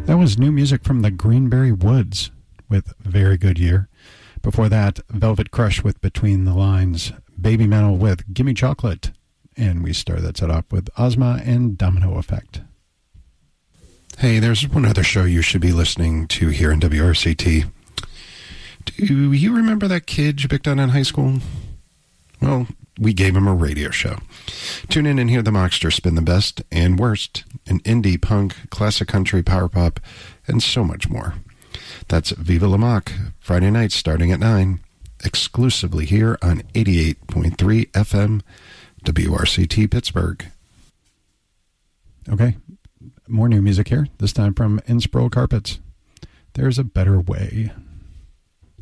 That was new music from the Greenberry Woods with Very Good Year. Before that, Velvet Crush with Between the Lines, Baby Metal with Gimme Chocolate, and we started that set off with Ozma and Domino Effect. Hey, there's one other show you should be listening to here in WRCT. Do you remember that kid you picked on in high school? Well, we gave him a radio show. Tune in and hear the Mockster spin the best and worst in indie, punk, classic country, power pop, and so much more. That's Viva La Mock, Friday nights starting at 9, exclusively here on 88.3 FM, WRCT Pittsburgh. Okay, more new music here, this time from Inspro Carpets. There's a Better Way.